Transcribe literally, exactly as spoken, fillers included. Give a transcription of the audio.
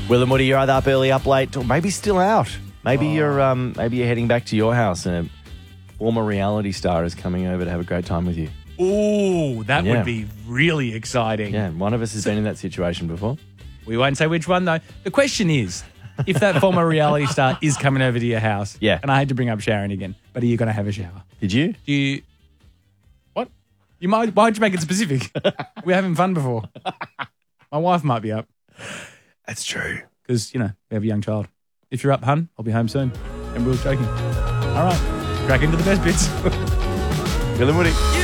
Will and Woody, you're either up early, up late, or maybe still out. Maybe oh. you're um, maybe you're heading back to your house and a former reality star is coming over to have a great time with you. Ooh, that Yeah. would be really exciting. Yeah, one of us has been in that situation before. We won't say which one, though. The question is, if that former reality star is coming over to your house, Yeah. and I hate to bring up showering again, but are you going to have a shower? Did you? Do you... What? You might, why'd you make it specific? We're having fun before. My wife might be up. That's true. Because, you know, we have a young child. If you're up, hun, I'll be home soon. And we were joking. All right, crack into the best bits. Will and Woody.